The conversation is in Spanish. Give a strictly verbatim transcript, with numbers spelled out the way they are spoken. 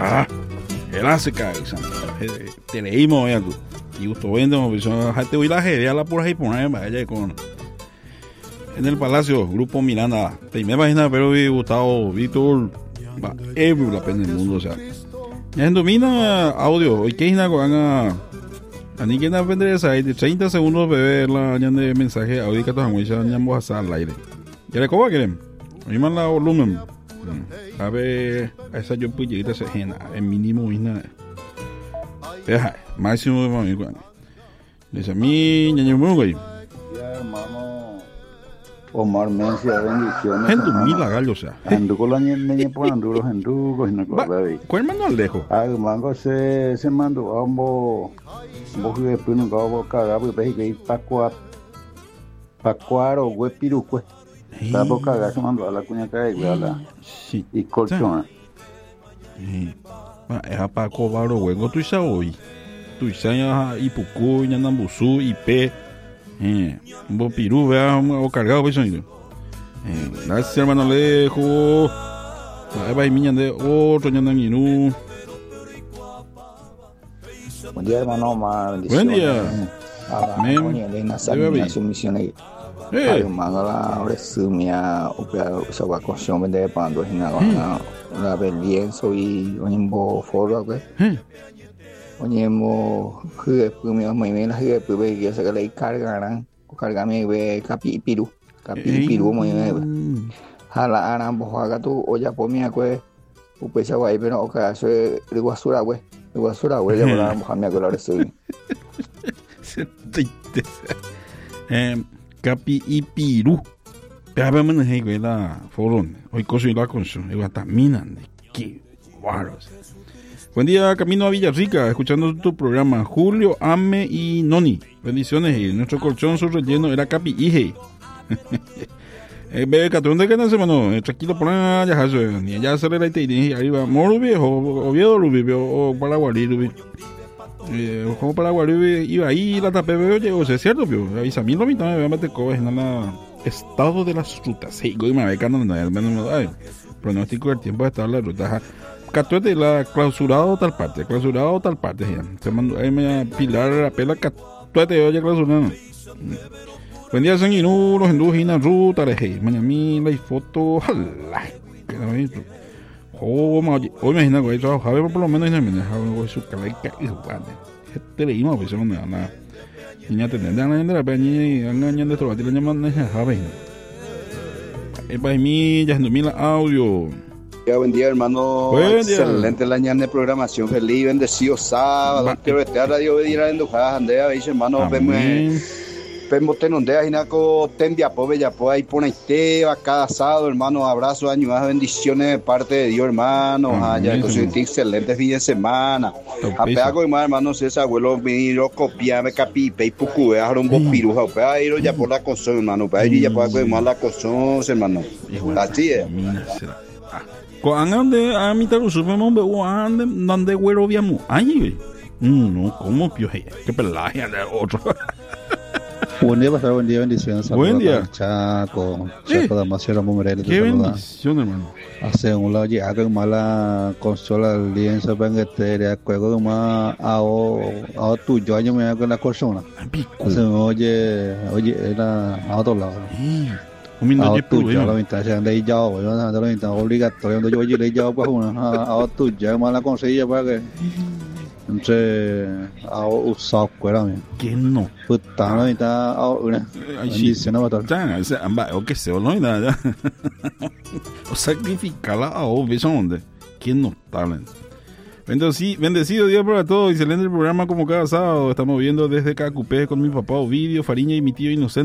Ah, era se cae, te leímos, ya tú. Y gusto vendo, te voy la jefe a la pura y poner vaya con. En el Palacio, Grupo Miranda. Primera página, pero vi Gustavo, Víctor, va, every la pena del mundo, o sea. Ya en domina audio, hoy que es una cosa. A ni quien aprende esa, de treinta segundos, bebé, la de mensaje, audio que todos ya vamos a al aire. ¿Ya le cómo quieren? A mí más la volumen. A ver, a esa yo pues llegué a esa jena, el mínimo y nada. Deja, máximo de mami, cuando. Dice a mí, ya yo muy güey. Ya, hermano. Omar Mencia, bendiciones. Gente, mil gallo, o sea. Anduco la niña por anduros, anducos y no corre. ¿Cuál mando al lejos? Ah, mango se se mandó a un bo. Vos que después no acabo cagar, porque parece que hay pacuar. Pacuar o güey pirucue. Está por cagar, se mandó a la cuña cae, güey, a la. Sí. Y colchón. Sí. Es a Paco Baro, güey, tú ya hoy. Tú ya Ipucu, Yanambusú, I P. Eh, un bo piru, vea, o cargado, pues, sonido. Eh, gracias, hermano Alejo. Ahí va y miñan de otro, ñandan inú. Buen día, hermano Omar, bendiciones. Buen día. Amén. Elena Sabina, su misión ahí. Eh. Manga la ahora sumia, o sea, se va a construir de pando, y nada, la lienzo y oñembo foro, güey. Oñembo, que pues me me la que pues que se le cargarán, cargame ve capi piru, capi piru muy bien. Hala aran bojaga tu olla pomia güey. Pues ya güey, pero o sea, soy de basura, güey. De basura, güey, ya la mojamia que la soy. Eh, capi y piru. Pero me dejé que la forón. Hoy coso y la conso, y hasta minan. Qué guaros. Buen día, camino a Villarrica, escuchando tu programa. Julio, Ame y Noni. Bendiciones. Y nuestro colchón, su relleno era Capi Ije. Eh, bebé, catrón de ganas, hermano. Eh, tranquilo, por allá, ya se ni ya se le la y arriba. Moro viejo, Oviedo Rubi, o Paraguay Rubi. Eh, como Paraguay iba ahí, la tapé, veo, llegó, es cierto, pio. Avisa a mí lo mismo, me mete coges en la estado de las rutas. Sí, güey, me ve que no, ay, pronóstico del tiempo de estado de las rutas. Catuete la clausurado tal parte, clausurado tal parte, ya. Se mandó, ahí me pilar la pela, catuete, oye, clausurado. Buen día, Sanguinú, los endúginas, ruta, rejey, mañamila y foto, jala, que no me oh, hoy me imagino, güey, Javier por lo menos no me deja, güey, su caleca y su padre. Este le iba a pensar, no, nada. Niña, te tendrán la peña y engañan de todo, te lo llaman, no, Javier. Eh, para mí, ya en mil audio. Buen día, hermano. Buen excelente la ñana de programación. Feliz, bendecido sábado. Quiero que te radio de ir a endujar, andea, veis, hermano. Pemo tenondea hinaco tendia pobe ya po ahí pone te va cada sábado, hermano. Abrazo, años, bendiciones de parte de Dios, hermano. Ya que soy excelente fin de semana. Apeago más, hermano, si ese abuelo miro copia me capi pe pucu, dejaron un piruja, pe ir ya por la cosa, hermano. Pe ir ya por más la cosa, hermano. Así es. Cuando a mi taru supe mombe ande donde güero viamo. Ay, no, cómo pio, qué pelaje de otro. Buen día, pasar buen día, bendiciones. Buen día. Chaco, Chaco de Macero Mumerel. Qué bendición, hermano. Hace un lado ya que mala consola lienzo pengueteria, juego de más a o tu yo año me con la persona. Hace oye, oye, era a otro lado. Un minuto de tu yo la mitad se anda y ya, yo ando la mitad obligatorio, donde yo le ya pues una a tu ya mala conseguía para que entre a usar cuera mía. Que no. Puta, no está una. Ay, sí. No va a estar. O sea, o que se o no nada. O sacrificarla a obvio, ¿dónde? ¿Quién no está? Bendecido, bendecido día para todos. Excelente el programa como cada sábado. Estamos viendo desde Cacupé con mi papá Ovidio, Fariña y mi tío Inocente.